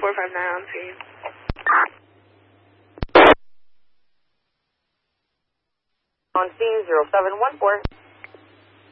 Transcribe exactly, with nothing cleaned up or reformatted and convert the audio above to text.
four five nine on scene. On scene, zero seven one four.